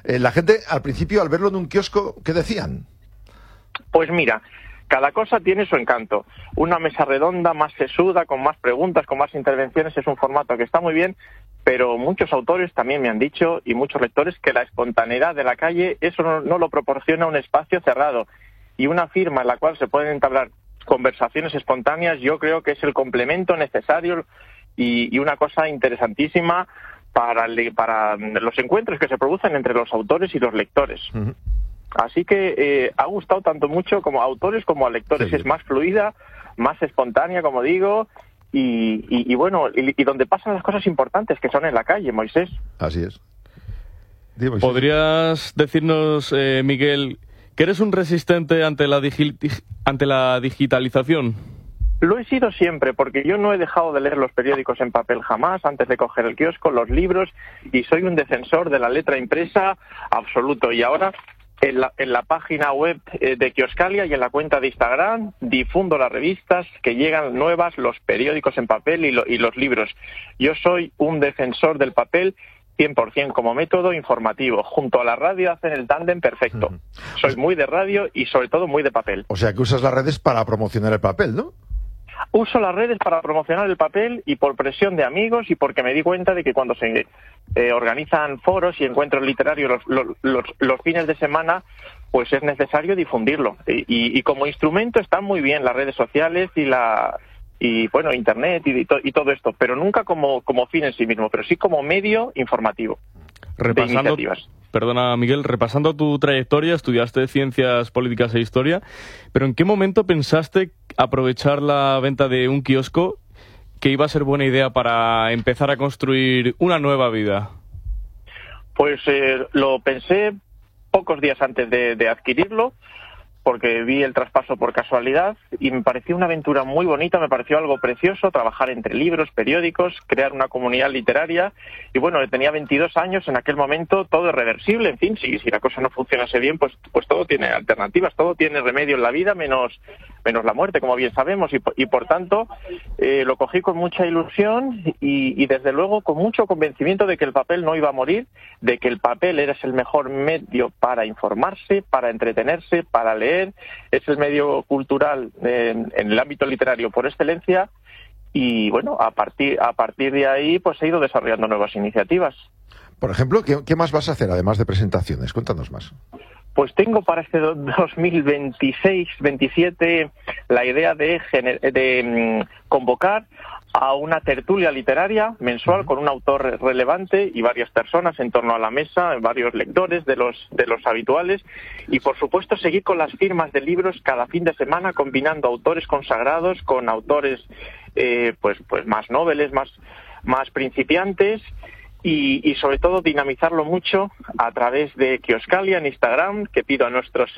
La gente, al principio, al verlo en un kiosco, ¿qué decían? Pues mira, cada cosa tiene su encanto. Una mesa redonda, más sesuda, con más preguntas, con más intervenciones, es un formato que está muy bien, pero muchos autores también me han dicho, y muchos lectores, que la espontaneidad de la calle, eso no lo proporciona un espacio cerrado. Y una firma en la cual se pueden entablar conversaciones espontáneas, yo creo que es el complemento necesario y una cosa interesantísima para los encuentros que se producen entre los autores y los lectores. Uh-huh. Así que ha gustado tanto mucho como a autores como a lectores. Es más fluida, más espontánea, como digo, y bueno, y donde pasan las cosas importantes, que son en la calle, Moisés. Así es. Moisés. ¿Podrías decirnos, Miguel, que eres un resistente ante la digitalización? Lo he sido siempre, porque yo no he dejado de leer los periódicos en papel jamás, antes de coger el kiosco, los libros, y soy un defensor de la letra impresa absoluto. Y ahora, en la página web de Kioscalia y en la cuenta de Instagram, difundo las revistas que llegan nuevas, los periódicos en papel y los libros. Yo soy un defensor del papel 100% como método informativo. Junto a la radio hacen el tándem perfecto. Uh-huh. Soy muy de radio y sobre todo muy de papel. O sea que usas las redes para promocionar el papel, ¿no? Uso las redes para promocionar el papel y por presión de amigos y porque me di cuenta de que cuando se organizan foros y encuentros literarios los fines de semana, pues es necesario difundirlo. Y como instrumento están muy bien las redes sociales y bueno, internet y todo esto, pero nunca como fin en sí mismo, pero sí como medio informativo de iniciativas. Perdona, Miguel, repasando tu trayectoria, estudiaste Ciencias Políticas e Historia, pero ¿en qué momento pensaste aprovechar la venta de un kiosco que iba a ser buena idea para empezar a construir una nueva vida? Pues lo pensé pocos días antes de adquirirlo, porque vi el traspaso por casualidad y me pareció una aventura muy bonita, me pareció algo precioso, trabajar entre libros, periódicos, crear una comunidad literaria. Y bueno, tenía 22 años en aquel momento, todo es reversible, en fin, si la cosa no funcionase bien, pues todo tiene alternativas, todo tiene remedio en la vida, menos la muerte, como bien sabemos, y por tanto lo cogí con mucha ilusión y desde luego con mucho convencimiento de que el papel no iba a morir, de que el papel era el mejor medio para informarse, para entretenerse, para leer. Es el medio cultural en el ámbito literario por excelencia y bueno, a partir de ahí pues he ido desarrollando nuevas iniciativas. Por ejemplo, ¿qué más vas a hacer además de presentaciones? Cuéntanos más. Pues tengo para este 2026-27 la idea de convocar a una tertulia literaria mensual con un autor relevante y varias personas en torno a la mesa, varios lectores de los habituales, y por supuesto seguir con las firmas de libros cada fin de semana, combinando autores consagrados con autores pues más noveles, más principiantes. Y sobre todo dinamizarlo mucho a través de Kioscalia en Instagram, que pido a nuestros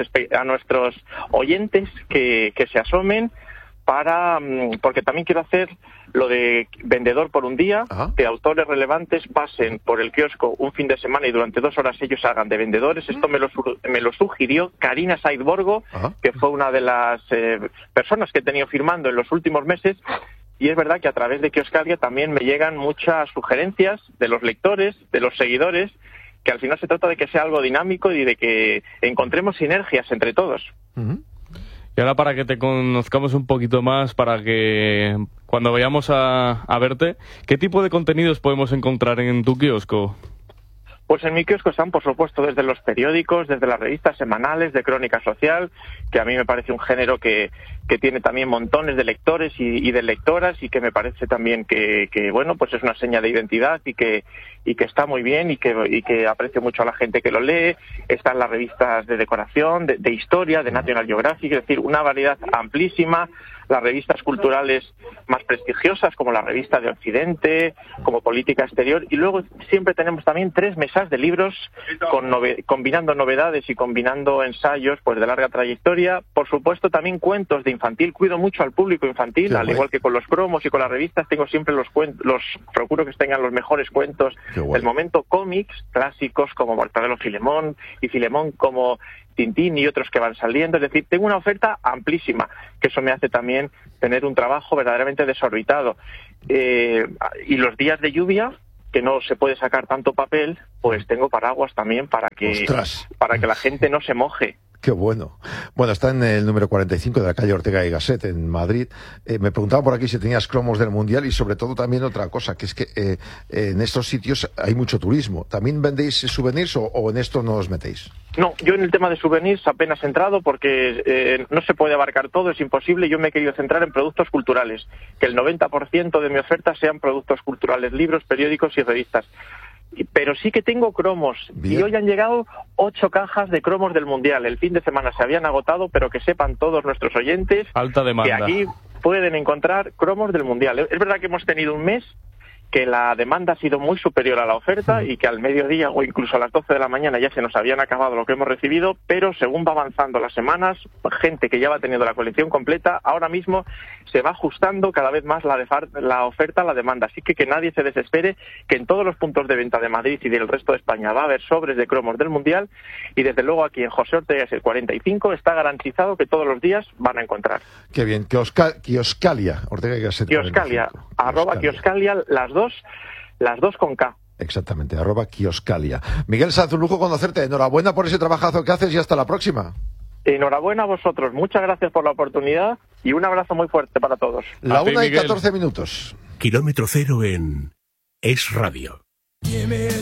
oyentes que se asomen porque también quiero hacer lo de vendedor por un día. Ajá. Que autores relevantes pasen por el kiosco un fin de semana y durante 2 horas ellos hagan de vendedores. Esto me lo sugirió Karina Saidborgo, que fue una de las personas que he tenido firmando en los últimos meses. Y es verdad que a través de Kioscalia también me llegan muchas sugerencias de los lectores, de los seguidores, que al final se trata de que sea algo dinámico y de que encontremos sinergias entre todos. Uh-huh. Y ahora, para que te conozcamos un poquito más, para que cuando vayamos a verte, ¿qué tipo de contenidos podemos encontrar en tu kiosco? Pues en mi kiosco están, por supuesto, desde los periódicos, desde las revistas semanales de crónica social, que a mí me parece un género que tiene también montones de lectores y de lectoras, y que me parece también que bueno, pues es una seña de identidad y que está muy bien y que aprecio mucho a la gente que lo lee. Están las revistas de decoración, de historia, de National Geographic, es decir, una variedad amplísima. Las revistas culturales más prestigiosas, como la revista de Occidente, como Política Exterior, y luego siempre tenemos también 3 mesas de libros combinando novedades y combinando ensayos pues de larga trayectoria. Por supuesto, también cuentos de infantil. Cuido mucho al público infantil, al igual que con los cromos y con las revistas, tengo siempre procuro que tengan los mejores cuentos del momento. Cómics clásicos como Mortadelo Filemón y Filemón como Tintín y otros que van saliendo, es decir, tengo una oferta amplísima, que eso me hace también tener un trabajo verdaderamente desorbitado. Y los días de lluvia, que no se puede sacar tanto papel, pues tengo paraguas también para que la gente no se moje. Qué bueno. Bueno, está en el número 45 de la calle Ortega y Gasset, en Madrid. Me preguntaba por aquí si tenías cromos del Mundial y sobre todo también otra cosa, que es que en estos sitios hay mucho turismo. ¿También vendéis souvenirs o en esto no os metéis? No, yo en el tema de souvenirs apenas he entrado porque no se puede abarcar todo, es imposible. Yo me he querido centrar en productos culturales, que el 90% de mi oferta sean productos culturales, libros, periódicos y revistas. Pero sí que tengo cromos. Bien. Y hoy han llegado 8 cajas de cromos del Mundial. El fin de semana se habían agotado, pero que sepan todos nuestros oyentes alta demanda, que aquí pueden encontrar cromos del Mundial. Es verdad que hemos tenido un mes que la demanda ha sido muy superior a la oferta y que al mediodía o incluso a las 12 de la mañana ya se nos habían acabado lo que hemos recibido, pero según va avanzando las semanas, gente que ya va teniendo la colección completa, ahora mismo se va ajustando cada vez más la oferta a la demanda. Así que nadie se desespere, que en todos los puntos de venta de Madrid y del resto de España va a haber sobres de cromos del Mundial y desde luego aquí en José Ortega es el 45, está garantizado que todos los días van a encontrar. Qué bien, Kioscalia, Ortega y Gasset. Kioscalia, @Kioscalia, las dos con K. Exactamente, @Kioscalia. Miguel Sanz, un lujo conocerte. Enhorabuena por ese trabajazo que haces y hasta la próxima. Enhorabuena a vosotros. Muchas gracias por la oportunidad y un abrazo muy fuerte para todos. La 1:14 minutos. Kilómetro Cero en Es Radio.